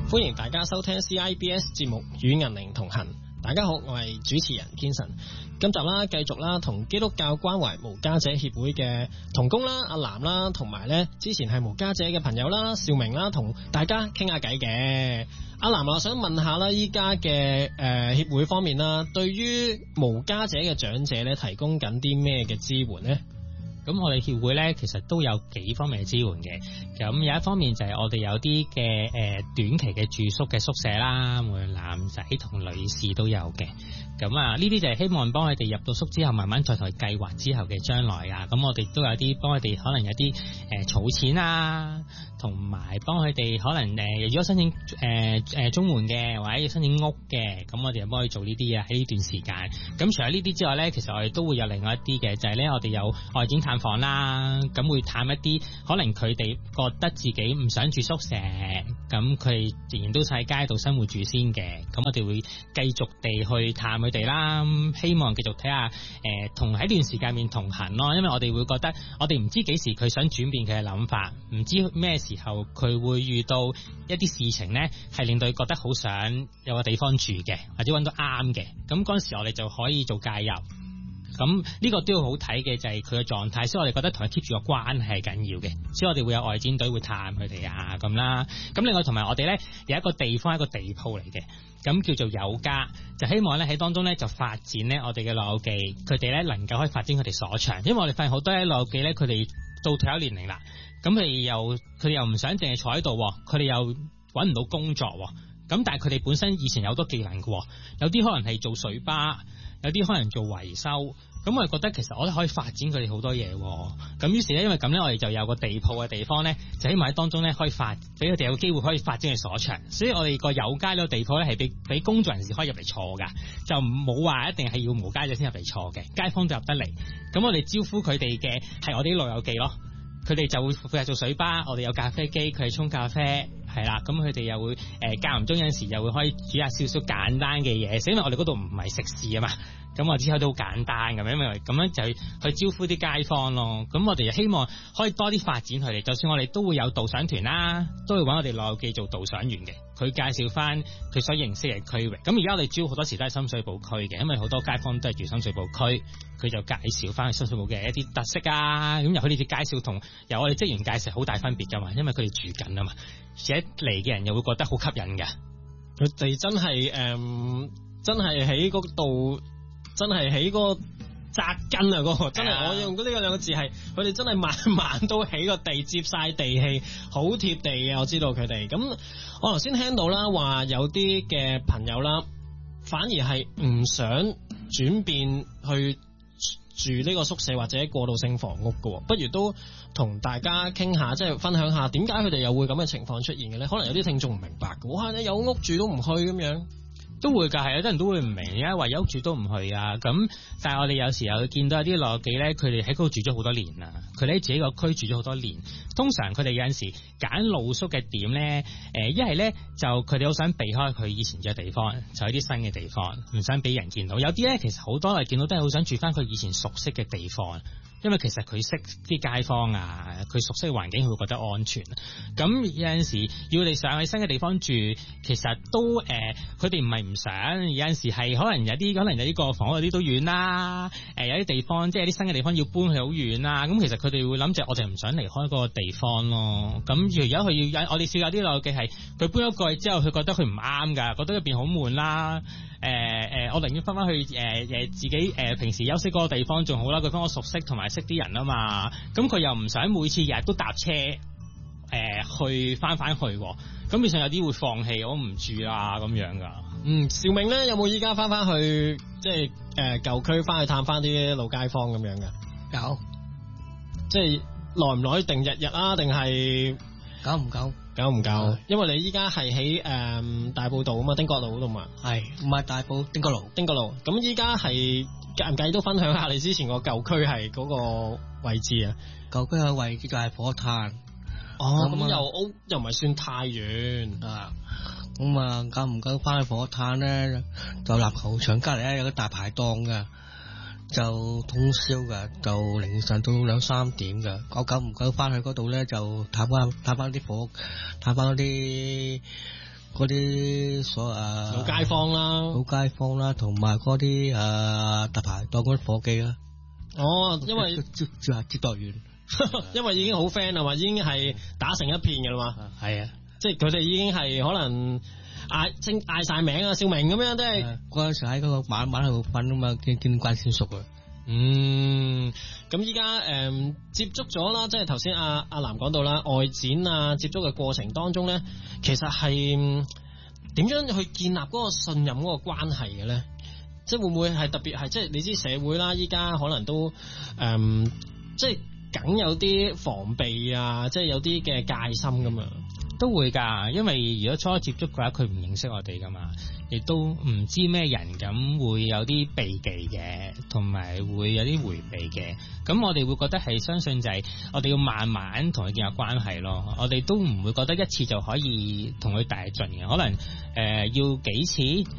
歡迎大家收聽 CIBS 節目與銀齡同行。大家好，我係主持人天神。今集啦，繼續啦，同基督教關懷無家者協會嘅同工啦，阿南啦，同埋咧之前係無家者嘅朋友啦，兆明啦，同大家傾下偈嘅。阿南，我想問下啦，依家嘅協會方面啦，對於無家者嘅長者咧，提供緊啲咩嘅支援呢？ 咁我哋協會咧，其實都有幾方面嘅支援嘅。咁有一方面就係我哋有啲嘅短期嘅住宿嘅宿舍啦，無論男仔同女士都有嘅。咁啊，呢啲就係希望幫佢哋入到宿之後，慢慢再同佢計劃之後嘅將來啊。咁我哋都有啲幫佢哋可能有啲儲錢啊，同埋幫佢哋可能如果申請綜援嘅，或者要申請屋嘅，咁我哋就幫佢做呢啲啊。喺呢段時間，咁除咗呢啲之外咧，其實我哋都會有另外一啲嘅，就係咧我哋有外展探訪啦，咁會探一啲可能佢哋覺得自己唔想住宿舍，咁佢仍然都喺街度生活住先嘅，咁我哋會繼續地去探佢哋啦，希望繼續睇下同喺段時間面同行咯，因為我哋會覺得我哋唔知幾時佢想轉變佢嘅諗法，唔知咩時候佢會遇到一啲事情呢，係令到佢覺得好想有個地方住嘅，或者揾到啱嘅，咁嗰陣時我哋就可以做介入。咁呢個都要好睇嘅，就係佢嘅狀態，所以我哋覺得同佢 keep 住個關係係緊要嘅，所以我哋會有外展隊會探佢哋啊咁啦。咁另外同埋我哋咧有一個地方，一個地鋪嚟嘅，咁叫做有家，就希望咧喺當中咧就發展咧我哋嘅老友記，佢哋咧能夠可以發展佢哋所長，因為我哋發現好多老友記咧佢哋到退休年齡啦，咁佢哋又唔想淨係坐喺度，佢哋又揾唔到工作，咁但係佢哋本身以前有好多技能嘅，有啲可能係做水吧，有啲可能做維修。咁我哋覺得其實我哋可以發展佢哋好多嘢，咁於是咧因為咁咧我哋就有個地鋪嘅地方咧，就希望喺當中咧可以俾佢哋有機會可以發展佢所長，所以我哋個有家呢個地鋪咧係俾工作人士可以入嚟坐噶，就冇話一定係要無家者先入嚟坐嘅，街坊就入得嚟。咁我哋招呼佢哋嘅係我哋啲老友記咯，佢哋就會負責做水吧，我哋有咖啡機，佢哋沖咖啡，係啦，咁佢哋又會間唔中有陣時又會可以煮下少少簡單嘅嘢，因為我哋嗰度唔係食肆啊嘛。咁我之後都好簡單咁，因為咁樣就去招呼啲街坊咯。咁我哋又希望可以多啲發展佢哋，就算我哋都會有導賞團啦，都會揾我哋老友記做導賞員嘅，佢介紹翻佢所認識嘅區域。咁而家我哋招好多時都係深水埗區嘅，因為好多街坊都係住深水埗區，佢就介紹翻去深水埗嘅一啲特色啊。咁由佢哋嘅介紹同由我哋職員介紹好大分別噶嘛，因為佢哋住緊啊嘛，而且嚟嘅人又會覺得好吸引嘅。 佢哋真係真係喺嗰度。真係喺嗰個扎根啊！嗰個真係我用呢個兩個字係，佢哋真係晚晚都起個地，接晒地氣，好貼地嘅。我知道佢哋咁，我頭先聽到啦，話有啲嘅朋友啦，反而係唔想轉變去住呢個宿舍或者過渡性房屋嘅，不如都同大家傾下，即係分享下點解佢哋又會咁嘅情況出現嘅咧？可能有啲聽眾唔明白嘅，哇！你有屋住都唔去咁樣。 都會㗎，係有啲人都會唔明，而家話有屋住都唔去啊。咁但係我哋有時候見到有啲老友記咧，佢哋喺嗰度住咗好多年啦，佢哋喺自己個區住咗好多年。通常佢哋有陣時揀露宿嘅點咧，一係咧就佢哋好想避開佢以前嘅地方，就喺啲新嘅地方，唔想俾人見到。有啲咧其實好多係見到都係好想住翻佢以前熟悉嘅地方。因為其實佢識啲街坊啊，佢熟悉嘅環境，佢會覺得安全。咁有陣時要你上去新嘅地方住，其實都佢哋唔係唔想，有陣時係可能有啲個房嗰啲都遠啦。有啲地方即係啲新嘅地方要搬去好遠啦。咁其實佢哋會諗住我哋唔想離開嗰個地方咯。咁而家佢我哋少有啲老友記係佢搬咗過去之後，佢覺得佢唔啱㗎，覺得入邊好悶啦。我寧願翻去自己平時休息嗰個地方仲好啦，佢翻我熟悉同埋識啲人啊嘛，咁佢又唔想每次日日都搭車去翻去，咁變相有啲會放棄，我唔住啦咁樣噶。 兆明咧有冇依家翻去即係舊區翻去探翻啲老街坊咁樣噶？ 有， 即係耐唔耐定日日啊？定係久唔久？ 久唔久？因為你依家係喺大埔道啊嘛，汀角路嗰度嘛。係， 唔係大埔汀角路。汀角路。 咁依家係介唔介意都分享下你之前個舊區係嗰個位置啊？ 舊區嘅位置就係火炭。 哦，咁又唔係算太遠啊。 咁啊，久唔久翻去火炭咧，就籃球場隔籬咧有個大排檔噶。就通宵㗎，就凌晨到2-3點㗎。我久唔久翻去嗰度咧，就探翻啲火，探翻啲嗰啲老街坊啦， 老街坊啦，同埋嗰啲大排檔嗰啲伙計啦。 哦，因為接待員， 因為已經好 friend 啦嘛，已經係打成一片嘅啦嘛。 係啊， 即係佢哋已經係可能嗌晒名啊，少明咁樣，即係嗰陣時喺嗰個晚喺度瞓啊嘛，見慣先熟啊。 咁依家接觸咗啦，即係頭先阿南講到啦，外展啊接觸嘅過程當中咧，其實係點樣去建立嗰個信任嗰個關係嘅咧？即係會唔會係特別係即係你知社會啦，依家可能都即係梗有啲防備啊，即係有啲嘅戒心咁樣。 都會㗎，因為如果初接觸嘅話，佢唔認識我哋㗎嘛，亦都唔知咩人，咁會有啲避忌嘅，同埋會有啲迴避嘅。咁我哋會覺得係相信就係我哋要慢慢同佢建立關係咯。我哋都唔會覺得一次就可以同佢大進嘅，可能要幾次。